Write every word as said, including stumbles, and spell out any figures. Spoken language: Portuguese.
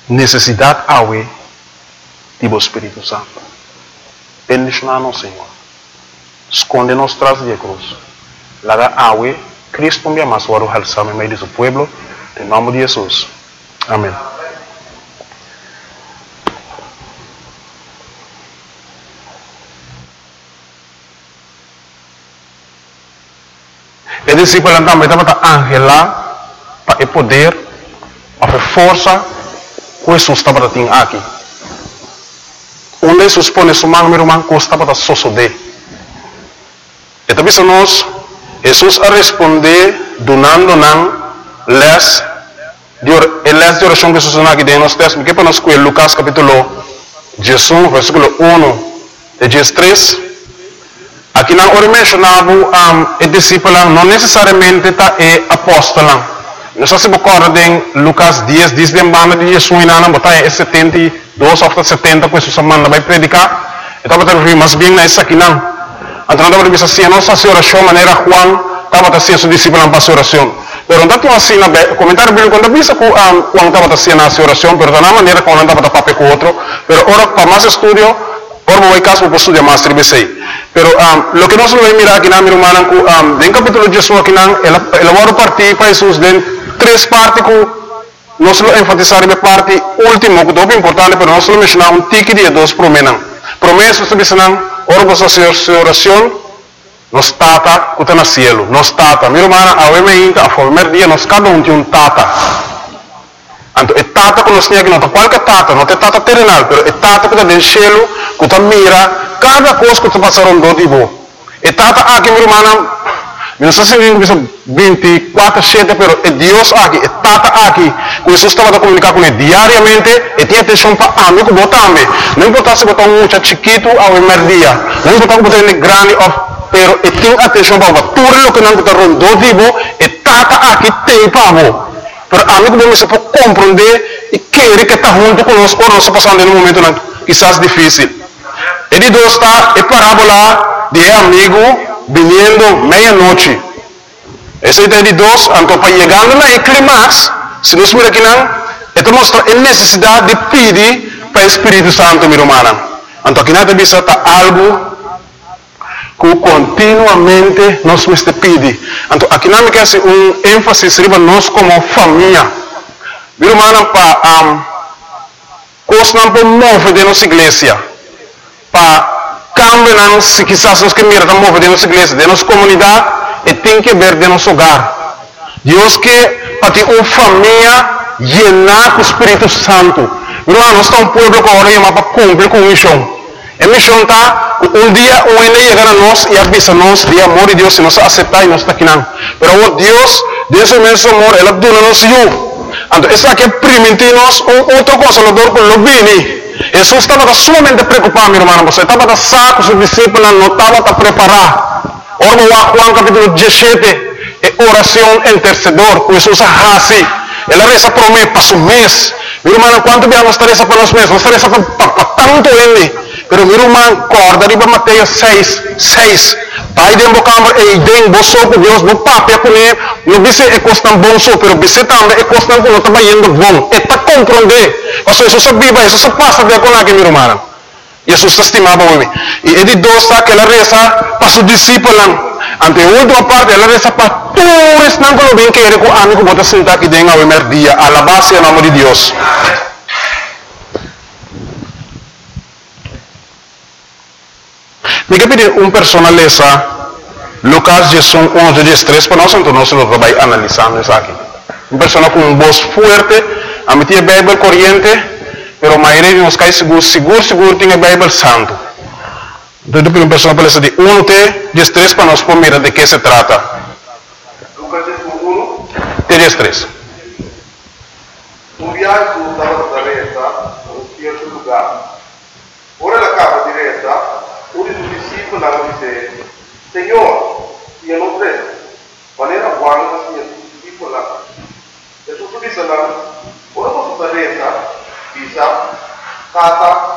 necessidade awe do Espírito Santo. Bendicionar-nos, Senhor. Esconde-nos tras de cruz. Laga awe, Cristo me ama suaro halsame meio de su pueblo. Em nome de Jesus. Amém. E discípulo também estava ángel lá para o poder, para a força que Jesus estava tendo aqui. Onde Jesus põe sua mão, meu irmão, que estava sosodé. E também se nós, Jesus a responder, donando não, les, les de oração que Jesus não aqui dentro, nós temos que para nós com Lucas capítulo dezesseis, versículo um de dezesseis. Aqui não ora mencionava um, o discípulo não necessariamente tá é apóstolo. Não sei se você em Lucas dez, diz de banda de Jesus não botar é setenta e dois ou setenta com Jesus manda vai predicar. Então você vai mas bem nessa aqui não. Então não vai dizer assim, não se oração maneira Juan estava fazendo seu discípulo para oração. Pero não tem assim na comentário bíblico quando diz que Juan estava fazendo a oração, pero da maneira como não estava papel com outro. Pero ora para mais estudo, ora vai caso para estudar mais tribesei. Pero um, lo que nós vamos mirar aqui na minha irmã, um, em capítulo dezesseis aqui na, ela, ela vai partir para Jesus de três partes que nós vamos enfatizar na parte última, que é muito importante, pero nós vamos mencionar um tique de dois promessas. Promessas que dizem, ora você fazer sua oração, nós tata que está no cielo, nós tata. Minha irmã, a ouvimenta, a primeiro dia, nós cada um tem um tata. Então, é tata que nós temos aqui, não é qualquer tata, não é tata terrenal, pero é tata que está no cielo, que está mira cada coisa que está passando do tipo. E tata aqui, minha irmã, não sei se vinte e quatro sete, pero é Deus aqui, é tata aqui. Que Jesus estava a comunicar com ele diariamente e tinha atenção para amigo botar-me. Não importa se botar um muchacho chiquito ao primeiro dia, não importa se botar ele grande, pero e tinha atenção para tudo o que não está rondando do tipo, e tata aqui tem para você. Pero amigo bom, você pode compreender e querer que está junto conosco, ou não está passando em um momento não, quizás difícil. Ele dois está é parábola de amigo vindo meia-noite. Esse é de dois, então para chegando na clímax, se nós miramos aqui não, então mostra a necessidade de pedir para o Espírito Santo, minha irmã. Então aqui nada disso está algo que continuamente nós temos que pedir. Então aqui não me quer um ênfase para nós como família. Minha irmã, para um, coisa não pode mover de nossa igreja. Para cambiar, se quizás nós queremos mover de nossa igreja, de nossa comunidade, e tem que ver de nosso hogar. Deus quer para ter uma família llena com o Espírito Santo. Irmão, nós estamos um povo que agora para cumprir com a missão. A missão está, um dia o N chegar a nós e avisa nós de amor de Deus, se nós aceitar e nós está aqui não. Mas Deus, Deus é mesmo amor, Ele dá-nos eu. Então, essa aqui é primitivos, outra coisa, o dor com o bem. Jesus estava sumamente preocupado, meu irmão. Você estava saco, seus discípulos não estavam preparados. Ora, Juan capítulo dezessete, é oração intercedor, com Jesus assim. Ela reza por mim, para o mês. Meu irmão, quanto bem nós reza para os meses? Nós reza para tanto ele. Pero meu irmão, corda, riba Mateus seis, seis. Pai de embocambre, e den, boso com Deus, no papel com ele. Não disse é costan bom só, pero disse também é costan com o estava indo bom. É para compreender. Mas Jesus sabia, Jesus passa de com aqui, meu irmão. Jesus estimava o homem. E ele dois que ela reza para os discípulos. Ante a última parte, ela reza para todos não que bem que ele com amigo bota sentar aqui dentro ao primeiro dia. Alabar-se em nome de Deus. Me quer pedir uma personaleza, Lucas dezesseis, onze, dezesseis, para nós, então nós vamos analisando isso aqui. Uma pessoa com uma voz forte, a mim tinha a Bíblia corrente, pero a maioria de nós cai seguro, seguro, seguro, tem a Bíblia santo. Então, depois uma pessoa parece de um, dezesseis, para nós mirar de que se trata. Lucas dezesseis, um, dezesseis. Um viaggio dalla direita, um certo lugar. Ora la capa diretta, uno dei discepoli disse, Senhor, io non credo, ma era buono che sia discepolo là. E su disse là, ora posso diretta, disse, Tata,